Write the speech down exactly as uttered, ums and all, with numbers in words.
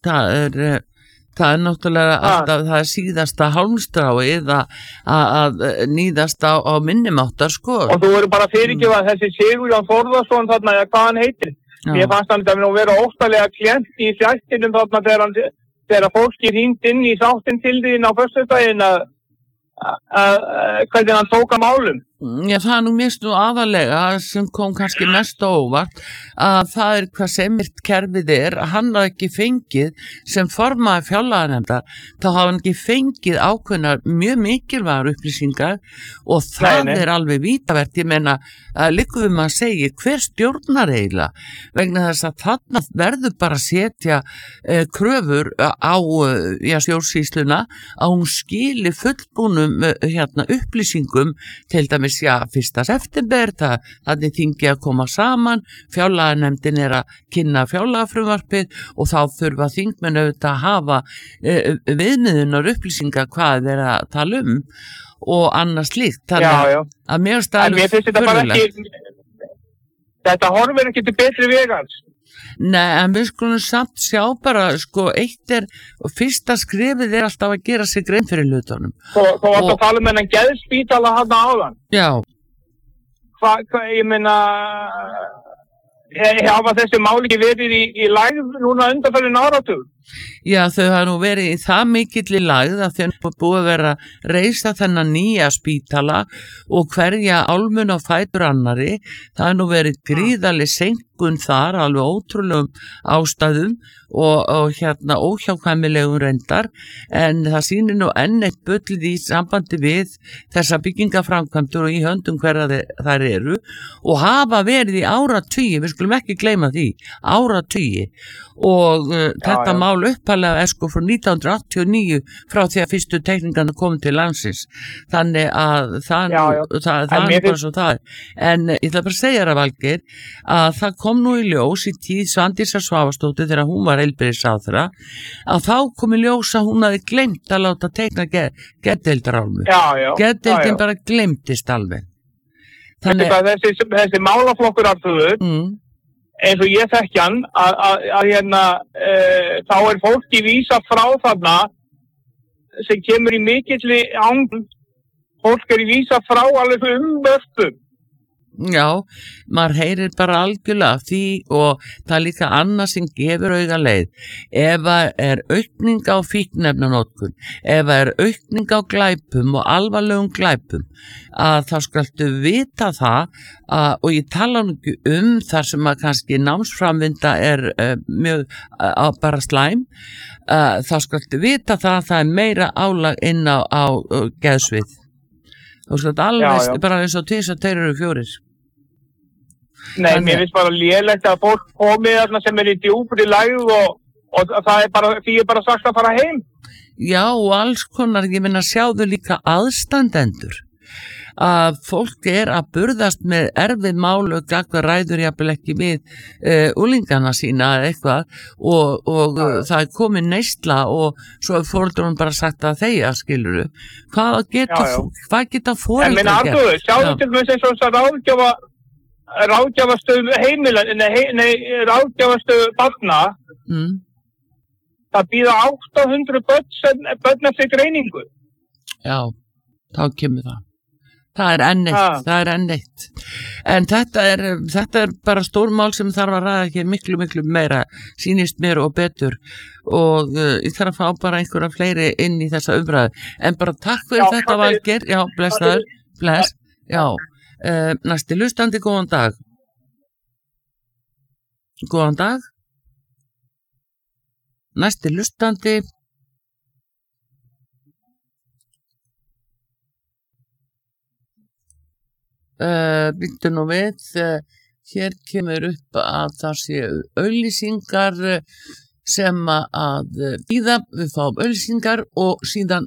það er, það er náttúrulega alltaf það er síðasta hálmstráið að, að nýðast á, á minnimáttar sko. Og þú eru bara fyrirgefað mm. þessi Sigurjón Þórðarsson þarna, eða hvað hann heitir. Já. Ég fannst hann að vera óttalega klent í fjættinum þarna þegar hann, þegar fólki hringt inn í sáttin til þín á föstudaginn að hvernig hann tók að málum. Já, það er nú mest nú aðalega sem kom kannski mest á óvart að það er hvað semirt kerfið er að hann hafa ekki fengið sem formaði fjárlaganefndar, þá hafa hann ekki fengið ákveðnar mjög mikilvægar upplýsingar og það nei, nei. er alveg vítavert, ég meina að líka um að segja hver stjórnar eiginlega vegna þess að þarna verður bara að setja eh, kröfur á ja, stjórnsýsluna að hún skili fullbúnum eh, hérna, upplýsingum til dæmis já, fyrsta september, það, þannig þingi að koma saman, fjárlaganefndin er að kynna fjárlagafrumvarpið og þá þurfa þingmenn auðvitað að hafa e, viðmiðunar upplýsingar hvað þeir að tala um og annars líkt, þannig já, já. að mér staðar fyrirlegt. Þetta horfir ekki til betri vegans. Nei, en við skulum samt sjá bara, sko, eitt er, fyrsta skrifið er alltaf að gera sig grein fyrir hlutunum. Þó varst að tala um hennan geðspítala hann áðan. Já. Hvað, hva, ég meina, hafa þessi mál ekki verið í, í lægð núna undanfærin áratug? Já, þau hafa nú verið í það mikill í lægð að þau búið að vera að reisa þennan nýja spítala og hverja álmun á fætur annari. Það hafa nú verið gríðarleg senkun þar, alveg ótrúlegum ástæðum og, og hérna óhjákvæmilegum reyndar, en það sýnir nú enn eitt bullið í sambandi við þessa byggingaframkvæmdur og í höndum hverja þær eru og hafa verið í áratugi, við skulum ekki gleyma því, áratugi og uh, já, þetta já. mál upphælega er sko frá nítján hundruð áttatíu og níu frá því að fyrstu teikningarna komið til landsins, þannig að það, já, já. það, það, það er bara svo það er. En ég ætla bara að segja það, Valgeir, að það kom nú í ljós í tíð Svandísar Svavarsdóttur þegar hún var heilbrigðisráðherra að þá kom í ljós að hún hafi gleymt að láta teikna geðdeildarálmu. Geðdeildin bara gleymtist alveg. Þannig að þessi, þessi málaflokkur aftur mm. eins og ég þekki hann að, að, að hérna e, þá er fólki vísa frá þarna sem kemur í mikilli ángl, fólk er í vísa frá alveg umbörpum. Já, maður heyrir bara algjörlega því og það er líka annað sem gefur auga leið. Ef það er aukning á fíkniefnanotkun, ef það er aukning á glæpum og alvarlegum glæpum, að þá skaltu vita það að, og ég tala nú ekki um þar sem að kannski námsframvinda er uh, mjög uh, bara slæm, uh, þá skaltu vita það að það er meira álag inn á, á uh, geðsvið. Þú skaltu alveg já, já. bara eins og tvis að þeir eru fjórir. Nei, Þannig... mér finnst bara lélegt að fólk komið þarna sem er í djúpri lægð og, og það er bara, því er bara sagt að fara heim. Já, og alls konar, ég minna sjáðu líka aðstandendur að fólk er að burðast með erfið mál og gagva ræður jafnvel ekki við uh, úlingana sína eða eitthvað og, og uh, það er komið neysla og svo er fóreldrunum bara sagt að þeia, skiluru. Hvað geta, já, já. Hvað geta fóreldrar gert? En minn Artur, sjáðu til þess eins og þess að ráðgjafa ráðgjafastöð heimila, nei, nei ráðgjafastöð barna, mm. það býða átta hundruð börn, börn eftir greiningu. Já, þá kemur það. Það er enn eitt, ha. það er enn eitt. En þetta er, þetta er bara stórmál sem þarf að ræða ekki miklu, miklu meira, sýnist mér og betur og uh, ég þarf að fá bara einhverja fleiri inn í þessa umræðu. En bara takk fyrir já, þetta, Valgeir, já, blessaður, bless, já. Uh, næsti hlustandi, góðan dag. Góðan dag. Næsti hlustandi. Uh, Býttu nú við, uh, hér kemur upp að það séu auglýsingar sem að bíða, við fáum auglýsingar og síðan